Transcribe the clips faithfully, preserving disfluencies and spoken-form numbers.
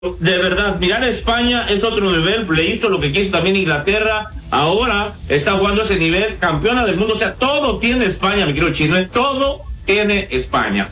De verdad, mirar a España es otro nivel, le hizo lo que quiso también Inglaterra, ahora está jugando ese nivel, campeona del mundo, o sea, todo tiene España, mi querido Chino, todo tiene España.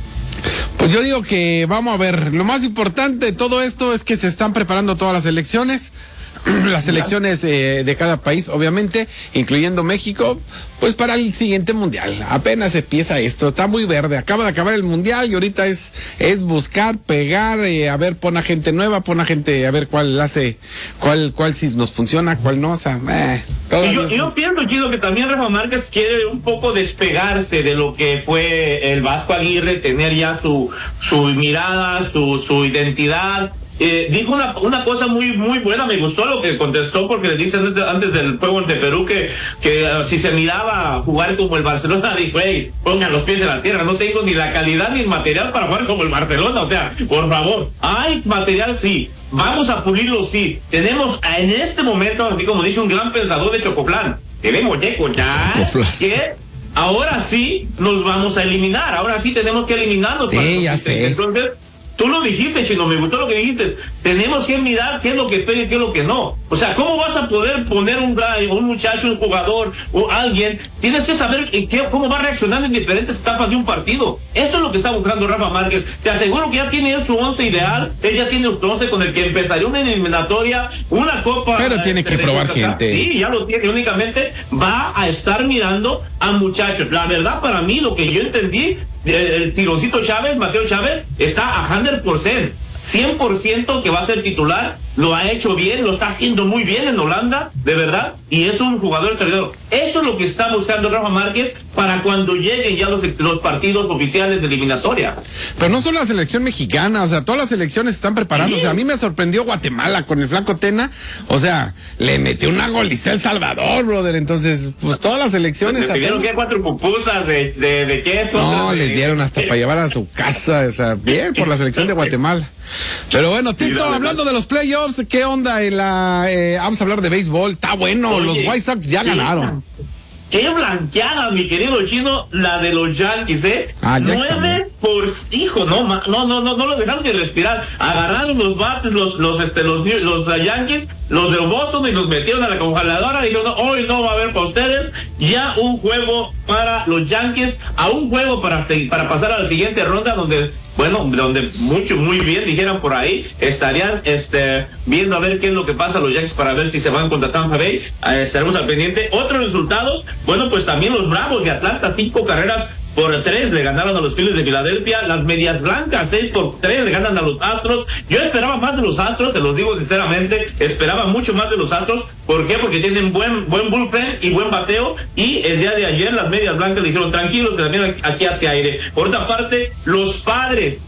Pues yo digo que vamos a ver, lo más importante de todo esto es que se están preparando todas las elecciones, las elecciones eh, de cada país, obviamente, incluyendo México, pues para el siguiente mundial. Apenas empieza esto, está muy verde, acaba de acabar el mundial y ahorita es es buscar, pegar, eh, a ver, pon a gente nueva, pon a gente, a ver cuál hace, cuál cuál si nos funciona, cuál no, o sea, eh, todo y yo, yo pienso, Chido, que también Rafa Márquez quiere un poco despegarse de lo que fue el Vasco Aguirre, tener ya su, su mirada, su, su identidad. Eh, dijo una, una cosa muy muy buena, me gustó lo que contestó, porque le dice antes, antes del juego ante Perú que, que uh, si se miraba jugar como el Barcelona, dijo, hey, pongan los pies en la tierra, no se dijo ni la calidad ni el material para jugar como el Barcelona, o sea, por favor, hay material, sí, vamos a pulirlo, sí, tenemos en este momento, así como dice un gran pensador de Chocoplan, tenemos Checo ya, que ahora sí nos vamos a eliminar, ahora sí tenemos que eliminarnos. Sí, ya sé. Entonces, tú lo dijiste, Chino, me gustó lo que dijiste. Tenemos que mirar qué es lo que pega y qué es lo que no. O sea, ¿cómo vas a poder poner un, un muchacho, un jugador o alguien? Tienes que saber en qué, cómo va a reaccionar en diferentes etapas de un partido. Eso es lo que está buscando Rafa Márquez. Te aseguro que ya tiene él su once ideal. Él ya tiene un once con el que empezaría una eliminatoria, una copa. Pero eh, tiene que probar gente. Sí, ya lo tiene. Únicamente va a estar mirando a muchachos. La verdad, para mí, lo que yo entendí, el tironcito Chávez, Mateo Chávez, está a cien por ciento, cien por ciento que va a ser titular, lo ha hecho bien, lo está haciendo muy bien en Holanda, de verdad, y es un jugador extraordinario. Eso es lo que está buscando Rafa Márquez para cuando lleguen ya los, los partidos oficiales de eliminatoria. Pero no solo la selección mexicana, o sea, todas las selecciones están preparando. Sí. O sea, a mí me sorprendió Guatemala con el flaco Tena, o sea, le metió una goliza a El Salvador, brother. Entonces, pues todas las selecciones. ¿Le dieron que cuatro pupusas de, de, de queso? No, de, les dieron hasta para llevar a su casa, o sea, bien por la selección de Guatemala. Pero bueno, Tito, sí, hablando de los playoffs, ¿qué onda en la, eh, vamos a hablar de béisbol? Está bueno, oye, los White Sox ya sí, ganaron. Qué blanqueada, mi querido Chino, la de los Yankees, ¿eh? Ah, Nueve por... Hijo, no, no, no, no, no los dejaron de respirar. Agarraron los bates, los, los, este, los, los, los Yankees, los de Boston, y los metieron a la congeladora. Dijeron, no, hoy no va a haber para ustedes. Ya un juego para los Yankees, a un juego para, para pasar a la siguiente ronda, donde... Bueno, donde mucho, muy bien, dijeran por ahí, estarían este, viendo a ver qué es lo que pasa a los Yankees para ver si se van contra Tampa Bay. Eh, estaremos al pendiente. Otros resultados, bueno, pues también los Bravos de Atlanta, cinco carreras por tres le ganaron a los Phillies de Filadelfia. Las Medias Blancas, seis por tres le ganan a los Astros. Yo esperaba más de los Astros, te los digo sinceramente, esperaba mucho más de los Astros. ¿Por qué? Porque tienen buen buen bullpen y buen bateo, y el día de ayer las Medias Blancas le dijeron, tranquilos, también aquí hace aire. Por otra parte, los Padres,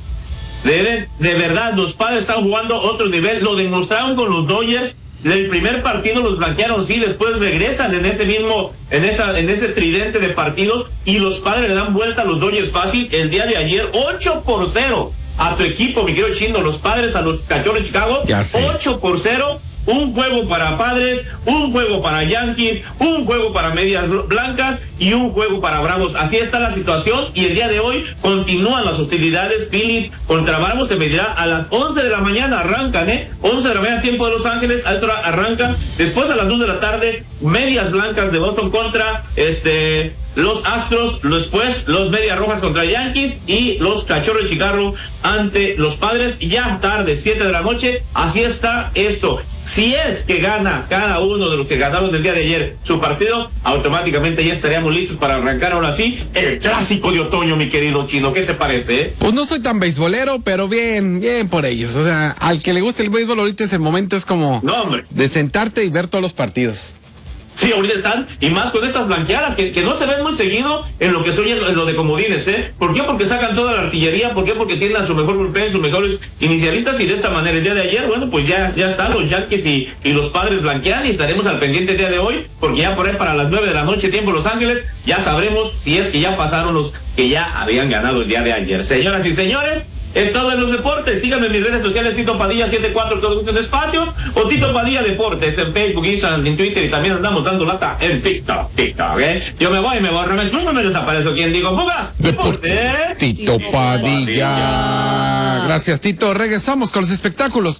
de, de verdad, los Padres están jugando otro nivel, lo demostraron con los Dodgers. El primer partido los blanquearon, sí, después regresan en ese mismo, en esa, en ese tridente de partidos, y los Padres le dan vuelta a los Dodgers fácil. El día de ayer, ocho por cero a tu equipo, mi querido Chino, los Padres a los Cachorros de Chicago, ocho por cero. Un juego para Padres, un juego para Yankees, un juego para Medias Blancas y un juego para Bravos. Así está la situación, y el día de hoy continúan las hostilidades. Phillies contra Bravos se medirá a las once de la mañana, arrancan, ¿eh? once de la mañana, tiempo de Los Ángeles, a esta hora arrancan. Después a las dos de la tarde, Medias Blancas de Boston contra este... los Astros, después los Medias Rojas contra Yankees y los Cachorros de Chicago ante los Padres, ya tarde, siete de la noche. Así está esto. Si es que gana cada uno de los que ganaron el día de ayer su partido, automáticamente ya estaríamos listos para arrancar ahora sí el clásico de otoño, mi querido Chino. ¿Qué te parece? Eh? Pues no soy tan beisbolero, pero bien, bien por ellos. O sea, al que le guste el béisbol ahorita es el momento, es como no, hombre, de sentarte y ver todos los partidos. Sí, ahorita están, y más con estas blanqueadas que, que no se ven muy seguido en lo que soy en lo de comodines, ¿eh? ¿Por qué? Porque sacan toda la artillería. ¿Por qué? Porque tienen a su mejor bullpen, sus mejores inicialistas, y de esta manera el día de ayer, bueno, pues ya, ya están los Yankees y, y los Padres blanquean, y estaremos al pendiente el día de hoy, porque ya por ahí para las nueve de la noche, tiempo Los Ángeles, ya sabremos si es que ya pasaron los que ya habían ganado el día de ayer. Señoras y señores, es todo en los deportes. Síganme en mis redes sociales, Tito Padilla setenta y cuatro, todo en espacio, o Tito Padilla Deportes en Facebook, Instagram, en Twitter, y también andamos dando lata en TikTok, TikTok, ¿eh? Yo me voy, me borro, me subo, me desaparezco. ¿Quién digo? ¡Fuga! Deportes, Tito Padilla. Gracias, Tito. Regresamos con los espectáculos.